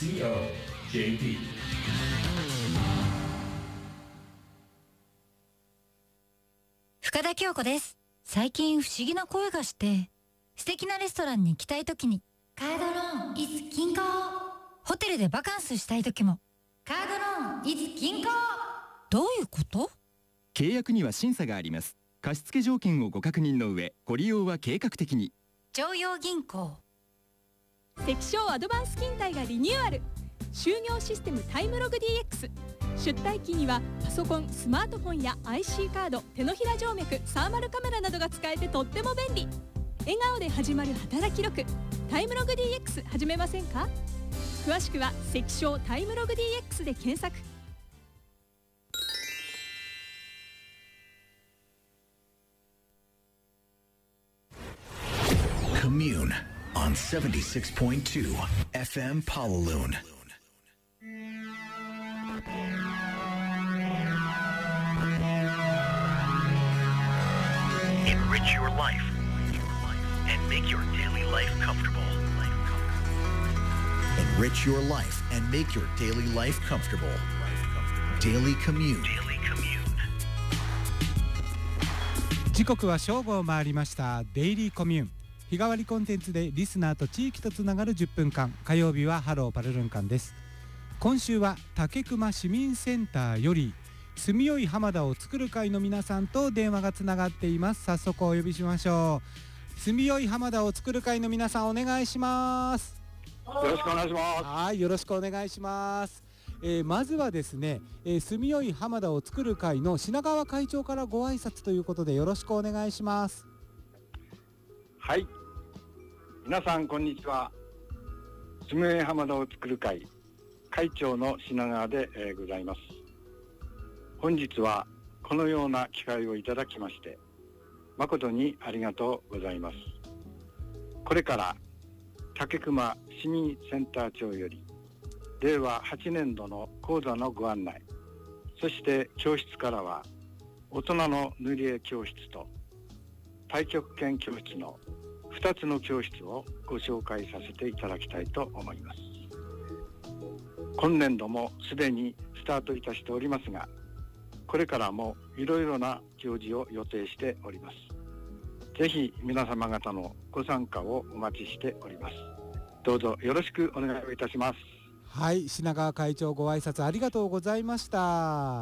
JP。 深田恭子です。最近不思議な声がして、素敵なレストランに行きたいときにカードローン is 銀行、ホテルでバカンスしたいときもカードローン is 銀行。どういうこと？ 契約には審査があります。貸付条件をご確認の上、ご利用は計画的に。 常陽銀行。 関証アドバンス勤怠がリニューアル。就業システムタイムログ DX。 出退勤にはパソコン、スマートフォンや IC カード、手のひら静脈、サーマルカメラなどが使えてとっても便利。笑顔で始まる働き力、タイムログ DX 始めませんか？詳しくは関証タイムログ DX で検索。 Commune on 76.2 FM Pawaloon. Enrich your life and make your daily life comfortable. Enrich your life and make your daily life comfortable. Daily Commune. 時刻は正午を回りました。デイリーコミューン、日替わりコンテンツでリスナーと地域とつながる10分間。火曜日はハローパルルン間です。今週は竹熊市民センターより住みよい浜田を作る会の皆さんと電話がつながっています。早速お呼びしましょう。住みよい浜田を作る会の皆さん、お願いします。 よろしくお願いします。 はい、よろしくお願いします。まずはですね、住みよい浜田を作る会の品川会長からご挨拶ということでよろしくお願いします。 はい、皆さんこんにちは。住みよい浜田を作る会会長の品川で、ございます。本日はこのような機会をいただきまして誠にありがとうございます。これから竹熊市民センター長より令和8年度の講座のご案内、そして教室からは大人の塗り絵教室と太極拳教室の2つの教室をご紹介させていただきたいと思います。今年度もすでにスタートいたしておりますが、これからもいろいろな行事を予定しております。ぜひ皆様方のご参加をお待ちしております。どうぞよろしくお願いいたします。 はい、品川会長ご挨拶ありがとうございました。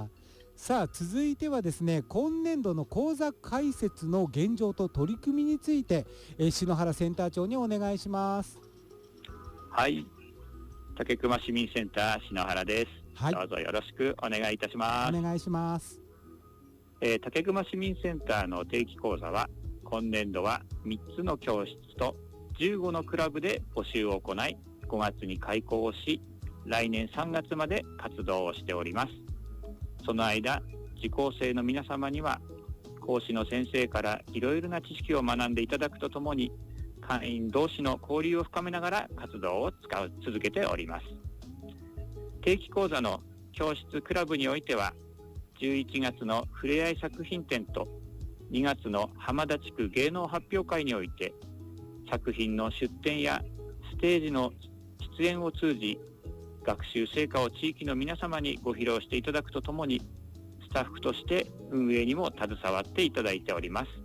さあ、続いてはですね、今年度の講座開設の現状と取り組みについて、篠原センター長にお願いします。 はい、竹熊市民センター篠原です。はい、どうぞよろしくお願いいたします。 お願いします。 竹熊市民センターの定期講座は今年度は3つの教室と15のクラブで募集を行い、5月に開講をし、来年3月まで活動をしております。その間、受講生の皆様には講師の先生からいろいろな知識を学んでいただくとともに、会員同士の交流を深めながら活動を続けております。定期講座の教室クラブにおいては、11月のふれあい作品展と2月の浜田地区芸能発表会において、作品の出展やステージの出演を通じ、学習成果を地域の皆様にご披露していただくとともに、スタッフとして運営にも携わっていただいております。